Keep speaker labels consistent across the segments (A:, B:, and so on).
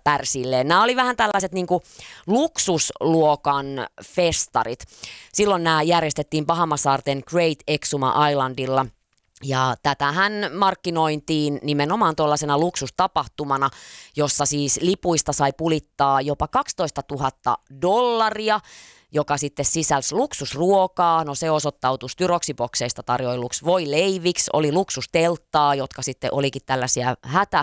A: pärsilleen. Nämä oli vähän tällaiset niinku luksusluokan festarit. Silloin nämä järjestettiin Bahamasaarten Great Exuma Islandilla. Ja tätähän markkinointiin nimenomaan tuollaisena luksustapahtumana, jossa siis lipuista sai pulittaa jopa $12,000, joka sitten sisälsi luksusruokaa. No se osoittautui styroksibokseista tarjoiluksi voileiviksi, oli luksustelttaa, jotka sitten olikin tällaisia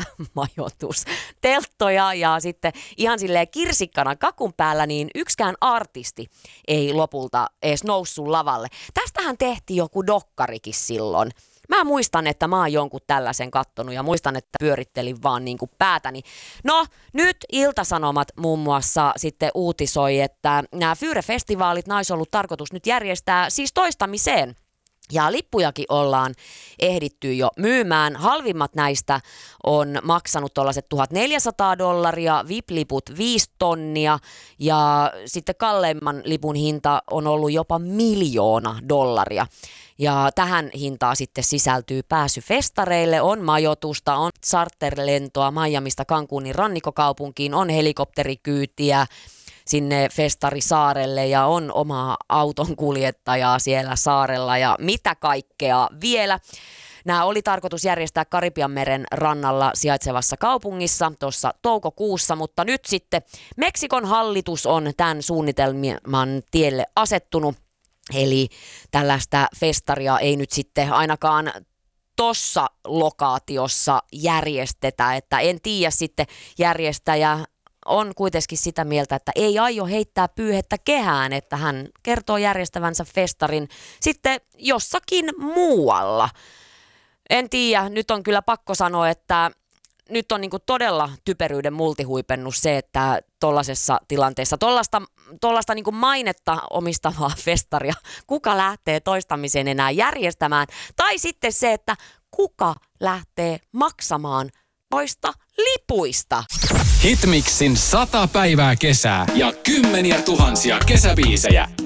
A: hätämajoitustelttoja ja sitten ihan silleen kirsikkana kakun päällä, niin yksikään artisti ei lopulta edes noussut lavalle. Tästähän tehtiin joku dokkarikin silloin. Mä muistan, että mä oon jonkun tällaisen kattonut ja muistan, että pyörittelin vaan niin kuin päätäni. No nyt Ilta-Sanomat muun muassa sitten uutisoi, että nämä Fyre-festivaalit olisi ollut tarkoitus nyt järjestää siis toistamiseen. Ja lippujakin ollaan ehditty jo myymään. Halvimmat näistä on maksanut tuollaiset $1,400, VIP-liput 5 tonnia ja sitten kalleimman lipun hinta on ollut jopa $1,000,000. Ja tähän hintaan sitten sisältyy pääsy festareille, on majoitusta, on charterlentoa Miamista Cancunin rannikkokaupunkiin, on helikopterikyytiä sinne festarisaarelle ja on omaa auton kuljettajaa siellä saarella ja mitä kaikkea vielä. Nämä oli tarkoitus järjestää Karibianmeren rannalla sijaitsevassa kaupungissa tuossa toukokuussa, mutta nyt sitten Meksikon hallitus on tämän suunnitelman tielle asettunut. Eli tällaista festaria ei nyt sitten ainakaan tuossa lokaatiossa järjestetä, että en tiedä sitten järjestäjä on kuitenkin sitä mieltä, että ei aio heittää pyyhettä kehään, että hän kertoo järjestävänsä festarin sitten jossakin muualla. En tiedä, nyt on kyllä pakko sanoa, että nyt on niinku todella typeryyden multihuipennus se, että tuollaisessa tilanteessa, tuollaista niinku mainetta omistavaa festaria, kuka lähtee toistamiseen enää järjestämään, tai sitten se, että kuka lähtee maksamaan noista lipuista.
B: Hitmixin 100 päivää kesää ja kymmeniä tuhansia kesäbiisejä.